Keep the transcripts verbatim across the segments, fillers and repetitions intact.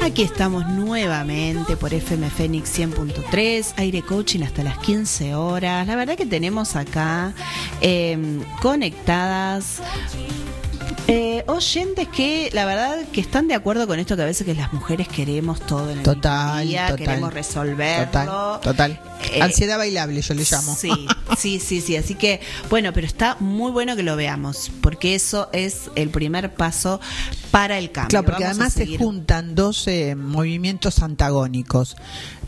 Aquí estamos nuevamente por F M Fénix cien punto tres, Aire Coaching hasta las quince horas. La verdad que tenemos acá eh, conectadas eh, oyentes que la verdad que están de acuerdo con esto, que a veces que las mujeres queremos todo en el total, día, total, queremos resolverlo. Total, total. Eh, Ansiedad bailable, yo le llamo. Sí, sí, sí, sí. Así que, bueno, pero está muy bueno que lo veamos, porque eso es el primer paso para el cambio. Claro, porque Vamos además se juntan dos eh, movimientos antagónicos.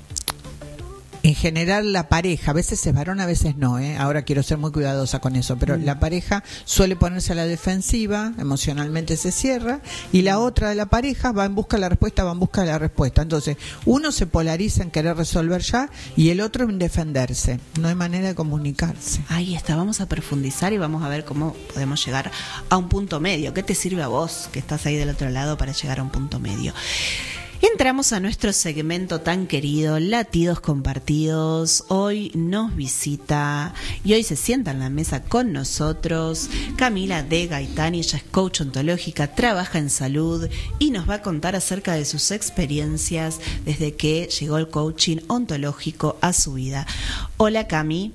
En general la pareja, a veces es varón, a veces no, ¿eh? Ahora quiero ser muy cuidadosa con eso, pero mm. la pareja suele ponerse a la defensiva, emocionalmente se cierra, y la otra de la pareja va en busca de la respuesta, va en busca de la respuesta. Entonces, uno se polariza en querer resolver ya y el otro en defenderse. No hay manera de comunicarse. Ahí está, vamos a profundizar y vamos a ver cómo podemos llegar a un punto medio. ¿Qué te sirve a vos que estás ahí del otro lado para llegar a un punto medio? Entramos a nuestro segmento tan querido, Latidos Compartidos. Hoy nos visita y hoy se sienta en la mesa con nosotros Camila de Gaitani. Ella es coach ontológica, trabaja en salud y nos va a contar acerca de sus experiencias desde que llegó el coaching ontológico a su vida. Hola, Cami.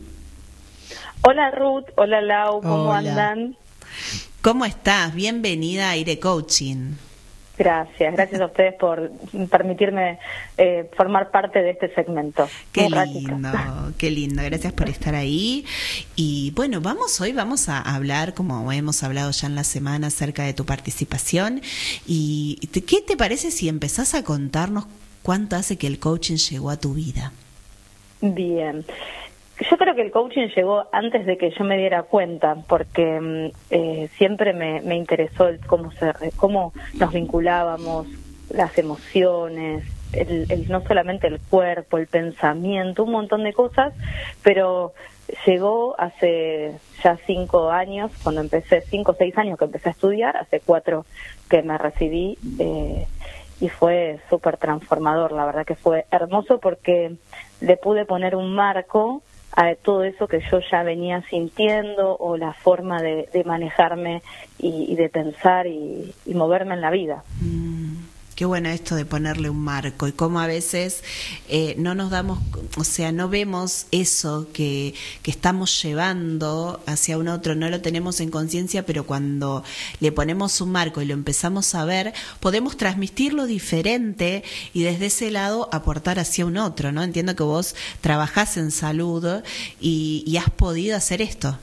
Hola, Ruth. Hola, Lau. ¿Cómo Hola. andan? ¿Cómo estás? Bienvenida a Aire Coaching. Gracias, gracias a ustedes por permitirme eh, formar parte de este segmento. Qué lindo, qué lindo, gracias por estar ahí. Y bueno, vamos hoy vamos a hablar, como hemos hablado ya en la semana, acerca de tu participación. ¿Y qué te parece si empezás a contarnos cuánto hace que el coaching llegó a tu vida? Bien. Yo creo que el coaching llegó antes de que yo me diera cuenta, porque eh, siempre me, me interesó el cómo se, cómo nos vinculábamos, las emociones, el, el, no solamente el cuerpo, el pensamiento, un montón de cosas, pero llegó hace ya cinco años, cuando empecé, cinco o seis años que empecé a estudiar, hace cuatro que me recibí, eh, y fue súper transformador. La verdad que fue hermoso porque le pude poner un marco a todo eso que yo ya venía sintiendo, o la forma de, de manejarme y, y de pensar y, y moverme en la vida. Mm, qué bueno esto de ponerle un marco, y cómo a veces eh, no nos damos, o sea, no vemos eso que, que estamos llevando hacia un otro, no lo tenemos en conciencia, pero cuando le ponemos un marco y lo empezamos a ver, podemos transmitirlo diferente y desde ese lado aportar hacia un otro, ¿no? Entiendo que vos trabajás en salud y, y has podido hacer esto.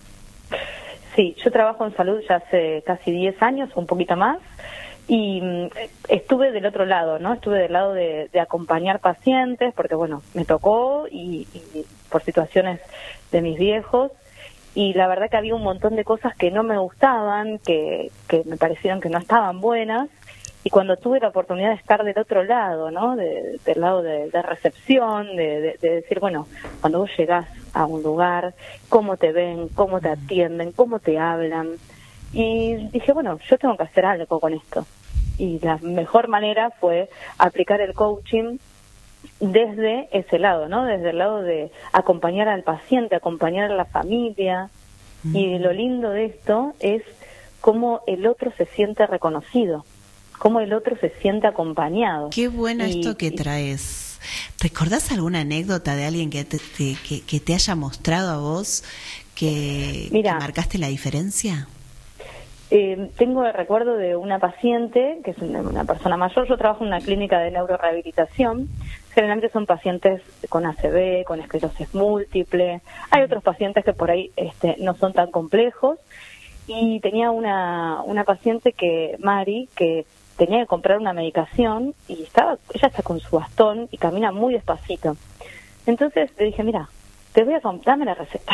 Sí, yo trabajo en salud ya hace casi diez años, un poquito más. Y estuve del otro lado, ¿no? Estuve del lado de, de acompañar pacientes, porque, bueno, me tocó y, y por situaciones de mis viejos, y la verdad que había un montón de cosas que no me gustaban, que, que me parecieron que no estaban buenas, y cuando tuve la oportunidad de estar del otro lado, ¿no? De, del lado de, de recepción, de, de, de decir, bueno, cuando vos llegás a un lugar, cómo te ven, cómo te atienden, cómo te hablan. Y dije, bueno, yo tengo que hacer algo con esto. Y la mejor manera fue aplicar el coaching desde ese lado, ¿no? Desde el lado de acompañar al paciente, acompañar a la familia. Mm. Y lo lindo de esto es cómo el otro se siente reconocido, cómo el otro se siente acompañado. Qué bueno y, esto que traes. ¿Recordás alguna anécdota de alguien que te, te, que, que te haya mostrado a vos que, Mira, que marcaste la diferencia? Eh, tengo el recuerdo de una paciente, que es una, una persona mayor. Yo trabajo en una clínica de neurorehabilitación. Generalmente son pacientes con A C V, con esclerosis múltiple. Hay otros pacientes que por ahí este, no son tan complejos. Y tenía una, una paciente que, Mari, que tenía que comprar una medicación y estaba, ella está con su bastón y camina muy despacito. Entonces le dije, mira, te voy a comprar, dame la receta.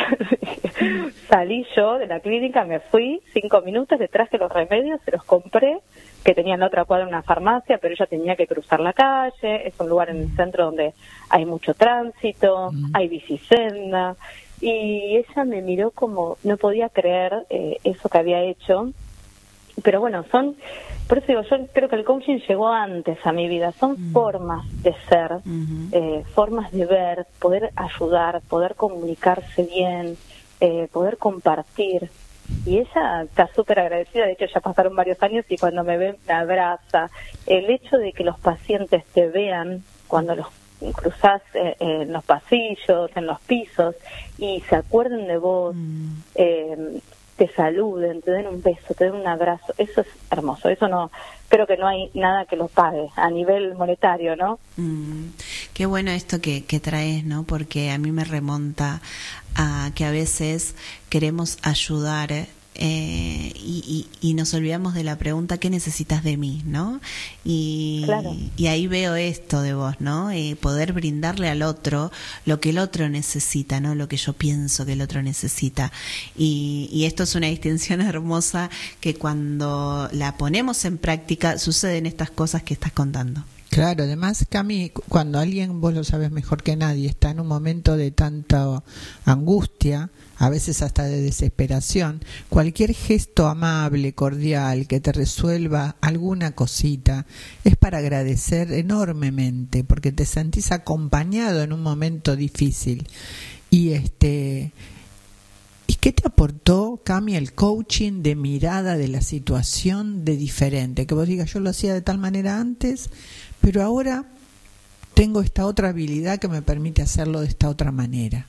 Salí yo de la clínica, me fui, cinco minutos, le traje los remedios, se los compré, que tenía en la otra cuadra una farmacia, pero ella tenía que cruzar la calle, es un lugar en el centro donde hay mucho tránsito, mm. hay bicisenda, y ella me miró como, no podía creer eh, eso que había hecho. Pero bueno, son, por eso digo, yo creo que el coaching llegó antes a mi vida, son mm. formas de ser, uh-huh. eh, formas de ver, poder ayudar, poder comunicarse bien, eh, poder compartir, y ella está súper agradecida. De hecho, ya pasaron varios años y cuando me ve me abraza. El hecho de que los pacientes te vean cuando los cruzás eh, en los pasillos, en los pisos, y se acuerden de vos, mm. eh, te saluden, te den un beso, te den un abrazo, eso es hermoso. Eso no, creo que no hay nada que lo pague a nivel monetario, ¿no? Mm. Qué bueno esto que, que traes, ¿no? Porque a mí me remonta a que a veces queremos ayudar Eh, y, y, y nos olvidamos de la pregunta ¿qué necesitas de mí? ¿No? Y, claro. y ahí veo esto de vos, ¿no? Eh, poder brindarle al otro lo que el otro necesita, ¿no? Lo que yo pienso que el otro necesita. Y, y esto es una distinción hermosa que cuando la ponemos en práctica suceden estas cosas que estás contando. Claro, además, Cami, cuando alguien, vos lo sabes mejor que nadie, está en un momento de tanta angustia, a veces hasta de desesperación, cualquier gesto amable, cordial, que te resuelva alguna cosita, es para agradecer enormemente, porque te sentís acompañado en un momento difícil. Y este... ¿Y qué te aportó, Cami, el coaching de mirada de la situación de diferente? Que vos digas, yo lo hacía de tal manera antes, pero ahora tengo esta otra habilidad que me permite hacerlo de esta otra manera.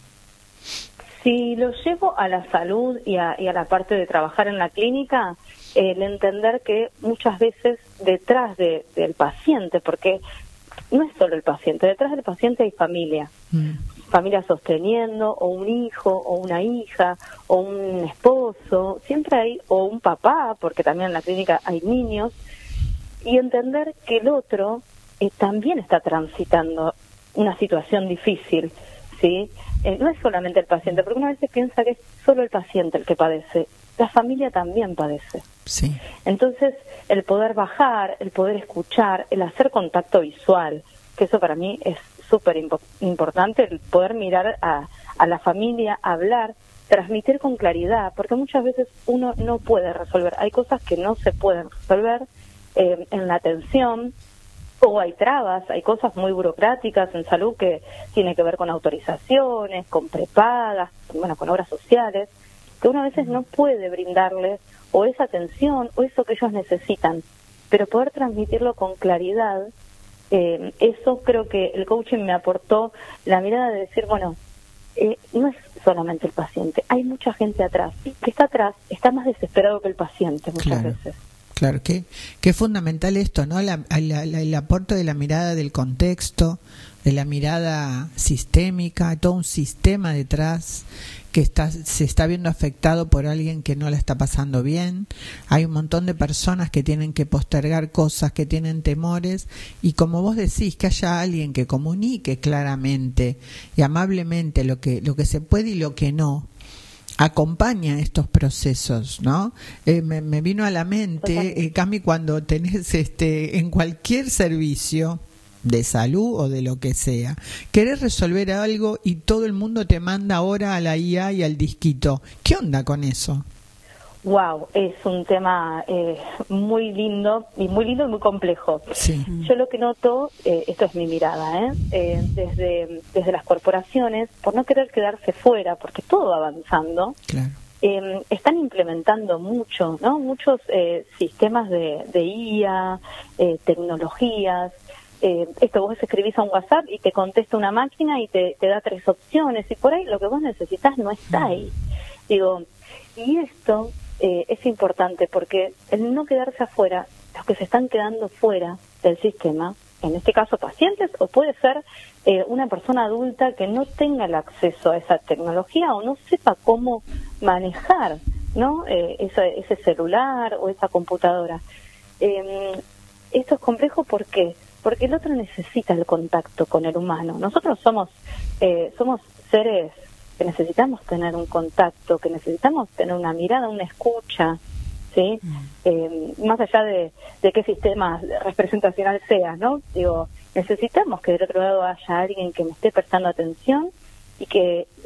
Si lo llevo a la salud y a, y a la parte de trabajar en la clínica, eh, el entender que muchas veces detrás de, del paciente, porque no es solo el paciente, detrás del paciente hay familia. Mm. Familia sosteniendo, o un hijo, o una hija, o un esposo, siempre hay, o un papá, porque también en la clínica hay niños, y entender que el otro eh, también está transitando una situación difícil, ¿sí? Eh, no es solamente el paciente, porque una vez se piensa que es solo el paciente el que padece, la familia también padece. Sí. Entonces, el poder bajar, el poder escuchar, el hacer contacto visual, que eso para mí es súper impo- importante, el poder mirar a, a la familia, hablar, transmitir con claridad, porque muchas veces uno no puede resolver. Hay cosas que no se pueden resolver eh, en la atención, o hay trabas, hay cosas muy burocráticas en salud que tiene que ver con autorizaciones, con prepagas, bueno, con obras sociales, que uno a veces no puede brindarles o esa atención o eso que ellos necesitan, pero poder transmitirlo con claridad. Eh, eso creo que el coaching me aportó la mirada de decir, bueno, eh, no es solamente el paciente, hay mucha gente atrás, y que está atrás está más desesperado que el paciente muchas claro, veces. Claro, que, que es fundamental esto, ¿no? La, la, la, el aporte de la mirada del contexto, de la mirada sistémica, todo un sistema detrás que está, se está viendo afectado por alguien que no la está pasando bien. Hay un montón de personas que tienen que postergar cosas, que tienen temores, y como vos decís, que haya alguien que comunique claramente y amablemente lo que, lo que se puede y lo que no, acompaña estos procesos, ¿no? Eh, me, me vino a la mente, eh, Cami, cuando tenés este en cualquier servicio de salud o de lo que sea, querés resolver algo y todo el mundo te manda ahora a la I A y al disquito. ¿Qué onda con eso? Wow, es un tema eh, muy lindo y muy lindo y muy complejo. Sí. Yo lo que noto, eh, esto es mi mirada, ¿eh? Eh, desde desde las corporaciones, por no querer quedarse fuera, porque todo va avanzando, claro. eh, están implementando mucho, ¿no? Muchos eh, sistemas de, de I A, eh, tecnologías. Eh, esto vos escribís a un WhatsApp y te contesta una máquina y te, te da tres opciones, y por ahí lo que vos necesitas no está ahí. Digo, y esto eh, es importante porque el no quedarse afuera, los que se están quedando fuera del sistema, en este caso pacientes, o puede ser eh, una persona adulta que no tenga el acceso a esa tecnología o no sepa cómo manejar, ¿no? Eh, ese, ese celular o esa computadora. Eh, esto es complejo, ¿por qué? Porque el otro necesita el contacto con el humano. Nosotros somos eh, somos seres que necesitamos tener un contacto, que necesitamos tener una mirada, una escucha, ¿sí? Mm. Eh, más allá de, de qué sistema representacional sea, ¿no? Digo, necesitamos que del otro lado haya alguien que me esté prestando atención y que